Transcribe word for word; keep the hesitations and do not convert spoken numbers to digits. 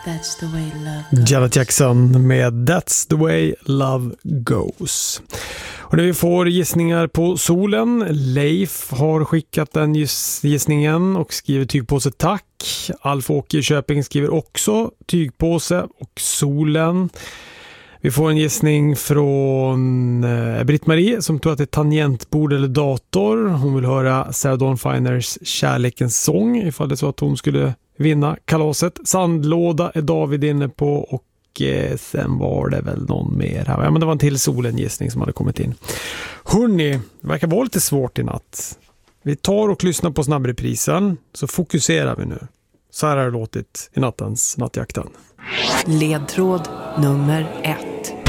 That's the way love goes. Janet Jackson med That's the way love goes. Och när vi får gissningar på solen. Leif har skickat den giss- gissningen och skriver tygpåse tack. Alf-Åke i Köping skriver också tygpåse och solen. Vi får en gissning från eh, Britt-Marie som tror att det är tangentbord eller dator. Hon vill höra Sarah Dawn Finers Kärlekens sång ifall det är så att hon skulle vinna kalaset. Sandlåda är David inne på och eh, sen var det väl någon mer här. Ja, men det var en till solen-gissning som hade kommit in. Hörrni, det verkar vara lite svårt i natt. Vi tar och lyssnar på snabbreprisen så fokuserar vi nu. Så här har det låtit i nattens Nattjakten. Ledtråd nummer ett.